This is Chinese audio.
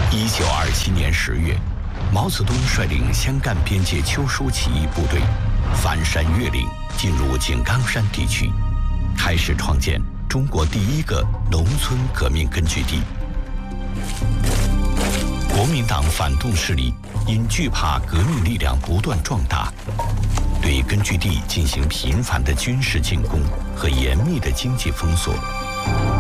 1927年10月，毛泽东率领湘赣边界丘叔起义部队翻山越岭，进入井冈山地区，开始创建中国第一个农村革命根据地。国民党反动势力因惧怕革命力量不断壮大，对根据地进行频繁的军事进攻和严密的经济封锁。